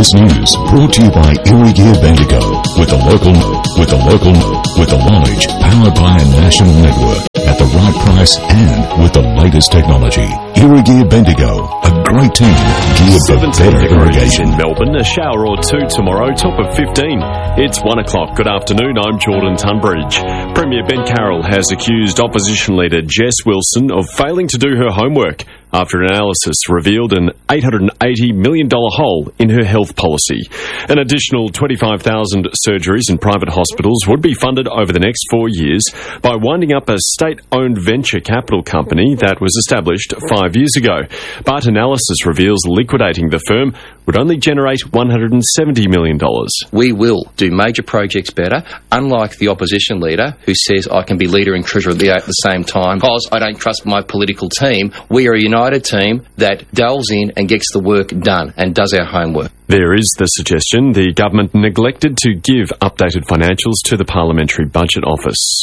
This news brought to you by Erie Gear Bendigo with the knowledge powered by a national network at the right price and with the latest technology. Erie Gear Bendigo, a great team geared for better irrigation. In Melbourne, a shower or two tomorrow, top of 15. It's 1 o'clock. Good afternoon, I'm Jordan Tunbridge. Premier Ben Carroll has accused opposition leader Jess Wilson of failing to do her homework after an analysis revealed an $880 million hole in her health policy. An additional 25,000 surgeries in private hospitals would be funded over the next 4 years by winding up a state-owned venture capital company that was established 5 years ago. But analysis reveals liquidating the firm would only generate $170 million. We will do major projects better, unlike the opposition leader who says I can be leader and treasurer at the same time because I don't trust my political team. We are a united team that delves in and gets the work done and does our homework. There is the suggestion the government neglected to give updated financials to the Parliamentary Budget Office.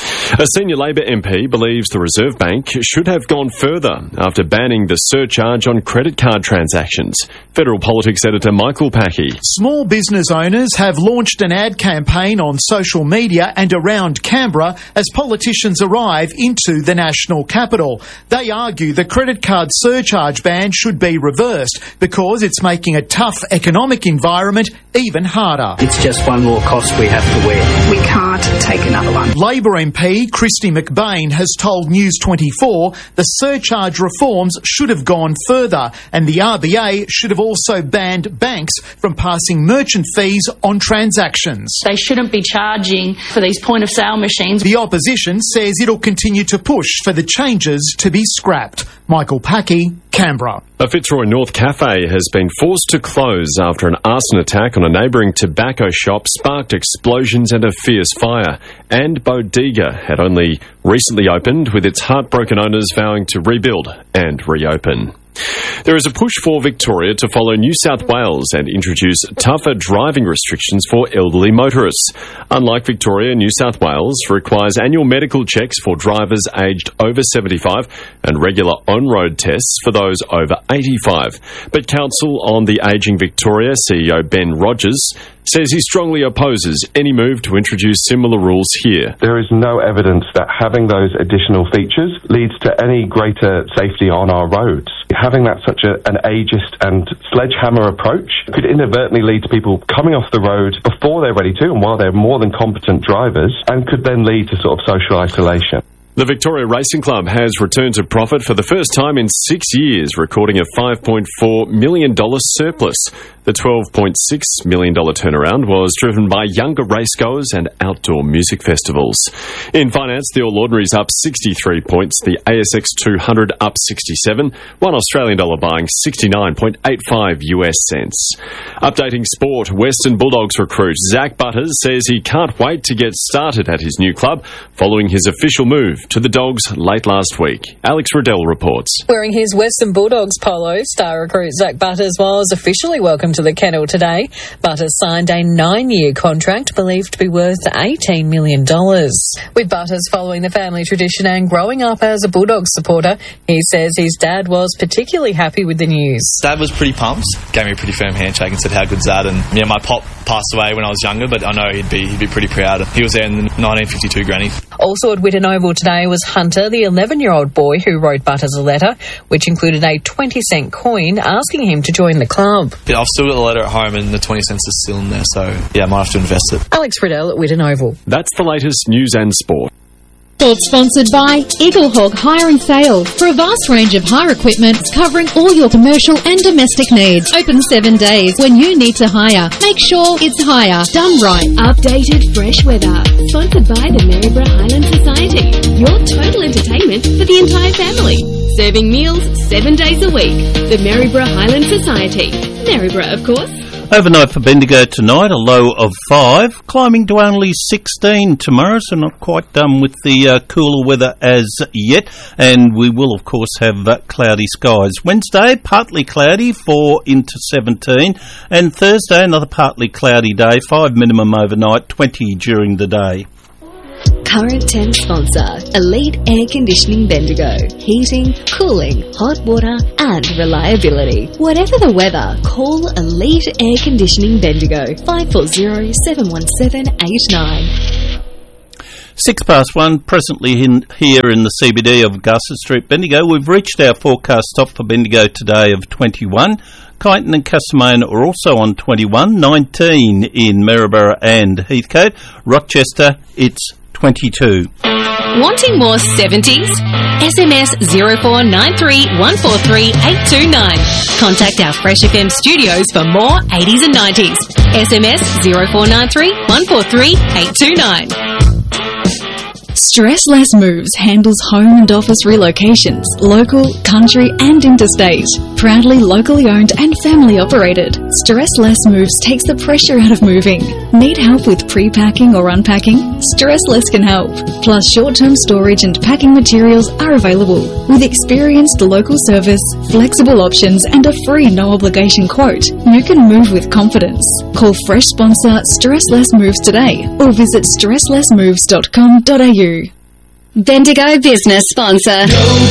A senior Labor MP believes the Reserve Bank should have gone further after banning the surcharge on credit card transactions. Federal Politics editor Michael Packey. Small business owners have launched an ad campaign on social media and around Canberra as politicians arrive into the national capital. They argue the credit card surcharge ban should be reversed because it's making a tough economic environment even harder. It's just one more cost we have to wear. We can't take another one. Labor MP Christy McBain has told News 24 the surcharge reforms should have gone further and the RBA should have also banned banks from passing merchant fees on transactions. They shouldn't be charging for these point-of-sale machines. The opposition says it'll continue to push for the changes to be scrapped. Michael Packey, Canberra. A Fitzroy North cafe has been forced to close after an arson attack on a neighbouring tobacco shop sparked explosions and a fierce fire. And Bodega had only recently opened, with its heartbroken owners vowing to rebuild and reopen. There is a push for Victoria to follow New South Wales and introduce tougher driving restrictions for elderly motorists. Unlike Victoria, New South Wales requires annual medical checks for drivers aged over 75 and regular on-road tests for those over 85. But Council on the Ageing Victoria CEO Ben Rogers says he strongly opposes any move to introduce similar rules here. There is no evidence that having those additional features leads to any greater safety on our roads. Having that such an ageist and sledgehammer approach could inadvertently lead to people coming off the road before they're ready to and while they're more than competent drivers, and could then lead to sort of social isolation. The Victoria Racing Club has returned to profit for the first time in 6 years, recording a $5.4 million surplus. The $12.6 million turnaround was driven by younger racegoers and outdoor music festivals. In finance, the All Ordinaries up 63 points, the ASX 200 up 67, one Australian dollar buying 69.85 US cents. Updating sport, Western Bulldogs recruit Zach Butters says he can't wait to get started at his new club following his official move to the Dogs late last week. Alex Riddell reports. Wearing his Western Bulldogs polo, star recruit Zach Butters was officially welcomed to the kennel today. Butters signed a 9-year contract believed to be worth $18 million. With Butters following the family tradition and growing up as a Bulldogs supporter, he says his dad was particularly happy with the news. Dad was pretty pumped, gave me a pretty firm handshake and said how good's that, and yeah, my pop passed away when I was younger, but I know he'd be pretty proud. He was there in the 1952 granny. Also at Whitten Oval today was Hunter, the 11-year-old boy who wrote Butters a letter, which included a 20-cent coin asking him to join the club. Yeah, I've still got the letter at home and the 20 cents is still in there, so yeah, I might have to invest it. Alex Riddell at Whitten Oval. That's the latest news and sport. Sponsored by Eaglehawk Hire and Sale for a vast range of hire equipment covering all your commercial and domestic needs. Open 7 days when you need to hire. Make sure it's hire done right. Updated fresh weather. Sponsored by the Maryborough Highland Society. Your total entertainment for the entire family. Serving meals 7 days a week. The Maryborough Highland Society. Maryborough, of course. Overnight for Bendigo tonight, a low of 5, climbing to only 16 tomorrow, so not quite done with the cooler weather as yet, and we will of course have cloudy skies. Wednesday, partly cloudy, 4 into 17, and Thursday, another partly cloudy day, 5 minimum overnight, 20 during the day. Current Temp sponsor, Elite Air Conditioning Bendigo. Heating, cooling, hot water and reliability. Whatever the weather, call Elite Air Conditioning Bendigo. 540 717 89. 1:06, presently here in the CBD of Gusset Street, Bendigo. We've reached our forecast top for Bendigo today of 21. Kyneton and Castlemaine are also on 21, 19 in Maryborough and Heathcote. Rochester, it's 22. Wanting more 70s? SMS 0493 143 829. Contact our Fresh FM studios for more 80s and 90s. SMS 0493 143 829. Stress Less Moves handles home and office relocations, local, country and interstate. Proudly locally owned and family operated, Stress Less Moves takes the pressure out of moving. Need help with pre-packing or unpacking? Stress Less can help. Plus short-term storage and packing materials are available. With experienced local service, flexible options and a free no-obligation quote, you can move with confidence. Call Fresh sponsor Stress Less Moves today or visit stresslessmoves.com.au. Bendigo business sponsor.